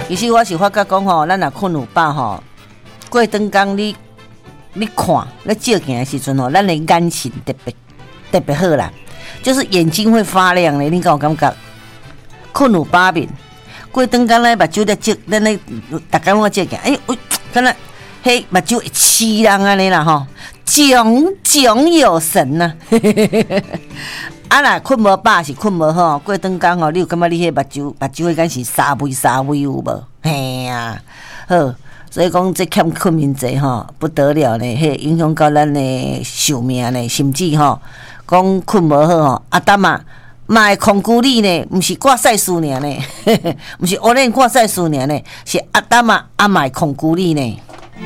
其实我是发觉讲吼，咱若困有饱吼，过灯光你看，你照镜的时阵吼，咱的眼神特别好啦，就是眼睛会发亮咧。你敢有感觉？困有饱面，过灯光咧目睭咧照，咱咧逐工我照镜，敢若迄目睭会刺人安尼啦吼，炯炯有神呐、啊。若困无饱是困无好，过灯光吼，你有感觉你迄目睭迄间是沙微有无？嘿呀，好，所以讲这欠困眠者吼不得了呢，迄影响到咱的寿命呢，甚至吼讲困无好吼，阿达嘛会控制你呢，毋是挂赛事尔呢，毋是乌练挂赛事尔呢，是阿达嘛会控制你呢。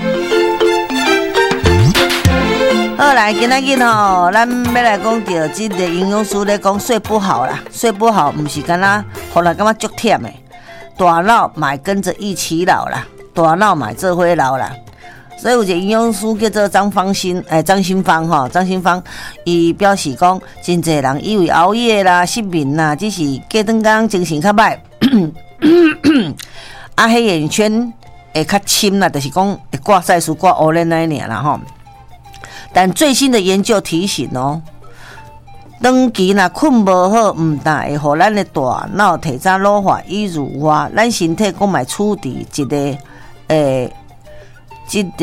好来，今仔日吼，咱要来讲到这个营养师咧讲睡不好啦，睡不好毋是干那，互人感觉足忝的，大脑嘛跟着一起老啦，大脑嘛做伙老啦。所以有一个营养师叫做张新芳吼，张新芳伊表示讲，真侪人因为熬夜啦、失眠啦，只是过顿工精神较歹，啊，黑眼圈会较深啦，就是讲会挂赛事、挂乌练那一年啦吼。但最新的研究提醒哦，长期若困无好，唔但会互咱的大脑提早老化易乳化，咱身体讲嘛处伫一个这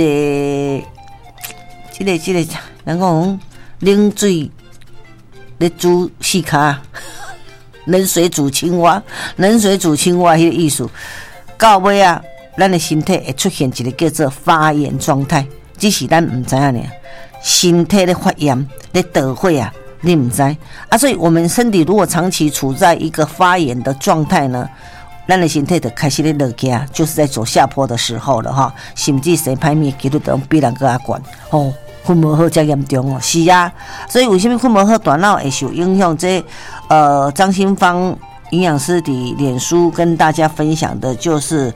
个，人讲冷水咧煮四脚，冷水煮青蛙，迄个意思。到尾啊，咱的身体会出现一个叫做发炎状态，只是咱唔知影呢。身体咧发炎咧得火啊，你唔知啊，所以我们身体如果长期处在一个发炎的状态呢，咱的身体就开始咧落起啊，就是在走下坡的时候了哈，甚至生歹命几率都比人更加悬哦，困无好才严重哦，是啊，所以为什么困无好大脑会受影响？这张新芳营养师的脸书跟大家分享的就是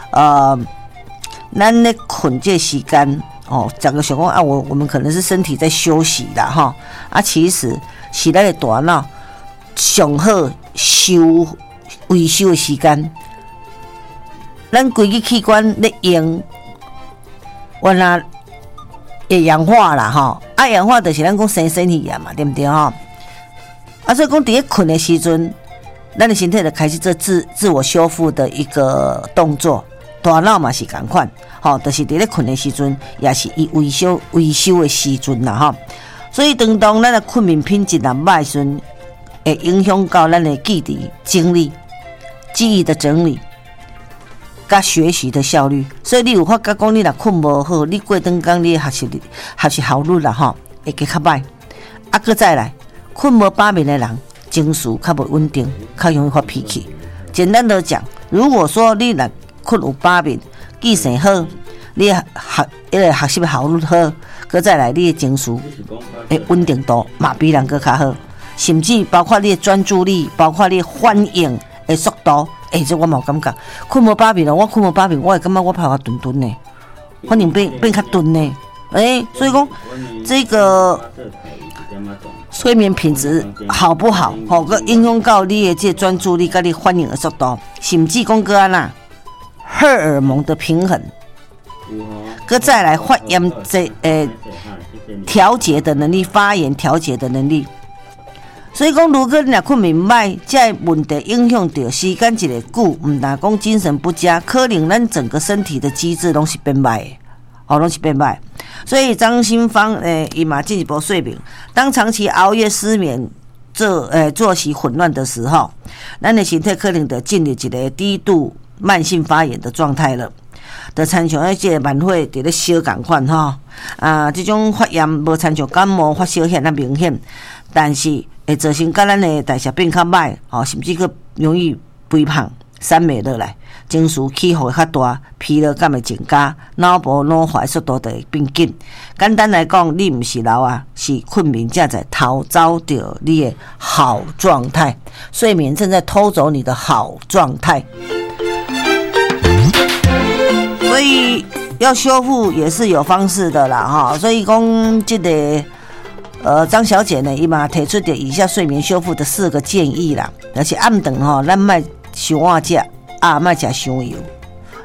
咱咧困这时间。讲个想讲啊，我们可能是身体在休息啦哈，啊，其实是咱的大脑上好维修的时间，咱规个器官咧用，原来会氧化啦哈，啊，氧化就是咱讲生气啊嘛，对不对哈？啊，所以讲伫咧困的时阵，咱的身体就开始做自我修复的一个动作。大脑嘛是同款，就是伫咧困的时阵，也是伊维修的时阵啦，吼。所以当咱的困眠品质若歹时阵，会影响到咱的记忆、精力、记忆的整理，甲学习的效率。所以你有发觉讲，你若困无好，你过顿工你学习效率啦，吼，会加较歹。啊，搁再来，困无饱眠的人，情绪较无稳定，较容易发脾气。简单的讲，如果说你若困有饱眠，记性好，你学习效率好，搁再来你的情绪的稳定度嘛比人搁较好，甚至包括你的专注力，包括你的反应的速度，这我嘛有感觉。困无饱眠，我困无饱眠，我会感觉我跑顿顿呢，反正变较顿呢，所以讲这个睡眠品质好不好，个影响到你的这专注力，甲你反应的速度，甚至讲个安那。荷尔蒙的平衡，搁再来发炎调节的能力，发炎调节的能力。所以讲，如果你若困眠歹，这问题影响到时间一个久，唔但讲精神不佳，可能咱整个身体的机制拢是变歹的，拢是变歹。所以张新芳伊嘛进一步说明，当长期熬夜失眠。作息混乱的时候，咱的身体可能就进入一个低度慢性发炎的状态了，就参像迄个慢火伫咧烧共款吼，这种发炎无参像感冒发烧遐那明显，但是会造成甲咱的代谢变较歹，甚至佫容易肥胖、散袂落来，情绪起伏会较大，疲劳感会增加，脑部老化速度就会变紧。简单来讲，你毋是老啊，是困眠正在偷走着你的好状态，睡眠正在偷走你的好状态。所以要修复也是有方式的啦，哈。所以讲这个张小姐呢，伊嘛提出的以下睡眠修复的4个建议啦，而且暗顿吼，咱莫伤晚食，莫食伤油，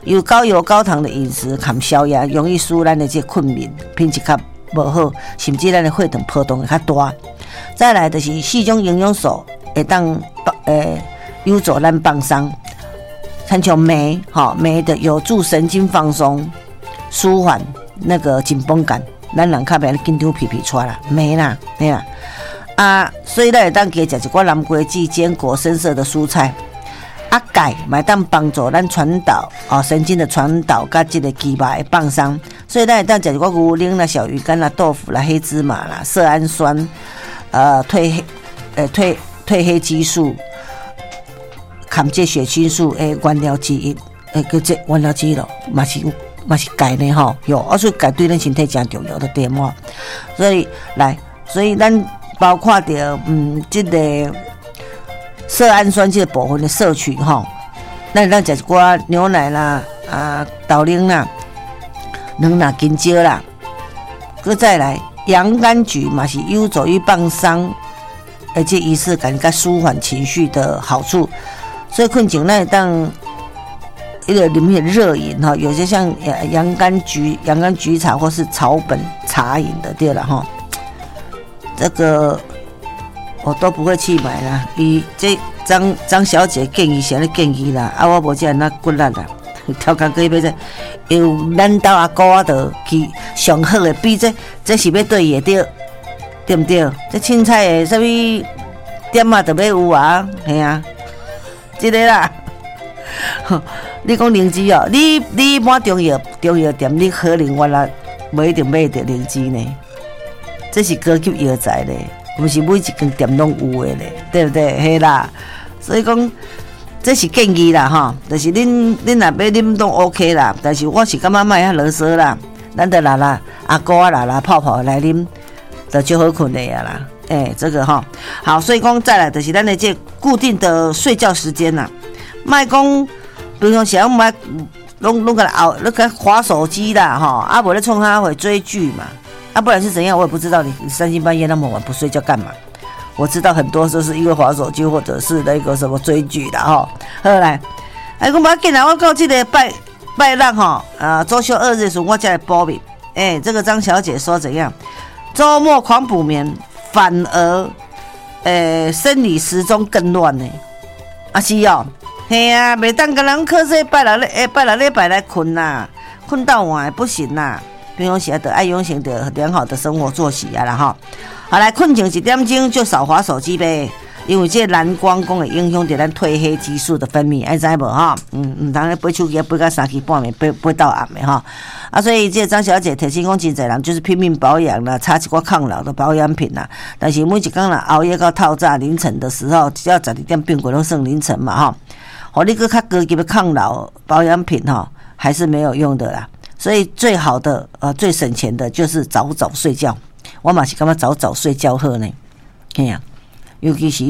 有高油高糖的饮食含消压，容易使咱的这困眠品质较无好，甚至咱的血糖波动会较大。再来就是4种营养素会当有助咱放松，像镁镁的有助神经放松，舒缓那个紧绷感。咱人较袂紧张皮皮出啦，镁啦，对啦。所以咱会当加食一寡南瓜子、坚果、深色的蔬菜。钙嘛当帮助咱传导神经的传导，甲这个肌肉的放松。所以咱会当食一寡牛奶啦、小鱼干啦、豆腐啦、黑芝麻啦、色氨酸，褪黑激素、含这血清素的原料之一，叫这原料之一咯，嘛是钙呢吼，有，所以钙对咱身体真重要的对嘛。所以咱包括着这个色氨酸这个部分的摄取吼，咱食一寡牛奶啦、豆奶啦、卵啦、香蕉啦，再来洋甘菊嘛是有助于放松，而且仪式感跟舒缓情绪的好处。所以困前咱会当一个里面热饮哈，有些像洋甘菊茶或是草本茶饮的对了哈，这个我都不会去买啦。这张小姐建议啥咧建议啦，我无这样那骨力啦，挑工课要这，由咱兜阿姑仔就去上好的，比这是要对也对，对不对？这凊彩的什么点啊，都要有啊，系啊，这个啦。你讲灵芝哦，你买中药店，你可能原来不一定买到灵芝呢，这是高级药材咧，不是每一间店拢有的咧，对不对？嘿啦，所以讲这是建议啦哈，就是恁若要啉都 OK 啦，但是我是感觉卖遐啰嗦啦，咱得啦阿姑啊啦泡泡来啉，就就好困的啦。这个哈好，所以讲再来就是咱的这固定的睡觉时间啦。莫讲，比如讲想买，拢个熬，那个滑手机啦，哈，无咧冲他会追剧嘛，不然是怎样？我也不知道你三更半夜那么晚不睡觉干嘛？我知道很多都是因为滑手机或者是那个什么追剧的哈。后来，我无要紧啦，我到这个拜六哈，周休2日的时候我才来补眠。这个张小姐说怎样？周末狂补眠，反而生理时钟更乱呢。是哦。嘿啊，袂当跟人瞌睡，拜六礼拜来困啦，困到晚不行啦。平常时就爱养成的良好的生活作息啊啦哈。好来，困前1点钟就少滑手机呗，因为这蓝光会影响到咱褪黑激素的分泌，爱知无哈？唔通咧背手机背到3更半暝，背到暗的哈。所以这张小姐提醒讲，真侪人就是拼命保养啦，擦一寡抗老的保养品啦。但是每一天啦，熬夜到透早凌晨的时候，只要12点变过拢算凌晨嘛哈。你个较高级的抗老保养品哈，还是没有用的啦。所以最好的最省钱的就是早睡觉。我嘛是感觉早睡觉好呢，嘿呀，尤其是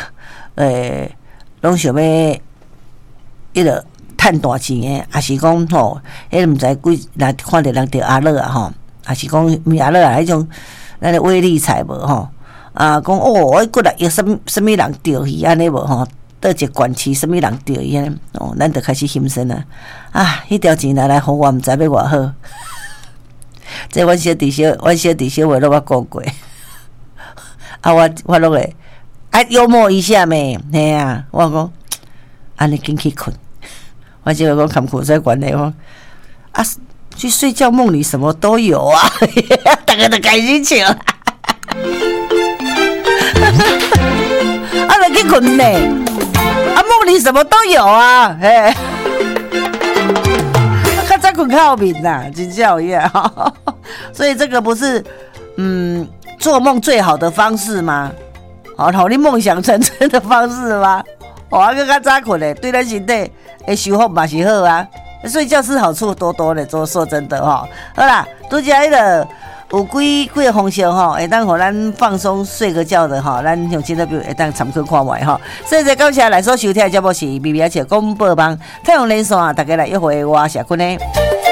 拢想要赚大钱的，也是讲吼，唔知几来看到人着阿乐啊吼，也是讲阿乐啊迄种咱的威力彩无吼讲我过来有什么人钓鱼安尼无吼。倒一罐市，什么人钓伊安咱就开始心酸啊！迄条钱拿来互我，唔知要偌好。这阮小弟小话拢捌讲过。我拢会幽默一下咩？嘿啊！我讲安尼紧去困。我结果讲看苦在管内讲去睡觉，梦里什么都有啊！大家都开心笑。就去困呢。梦里什么都有啊，较早困较后面啦，真叫样。所以这个不是做梦最好的方式吗？让你梦想成真的方式吗？较早困嘞，对咱身体的修复嘛是好啊。睡觉是好处多多的，说真的好啦，拄只迄个。有几个方式会当互咱放松睡个觉的咱用这个表会当参考看卖所以感谢来所收听的节目是BB阿姐广播网太阳连线，大家来约会我社群的。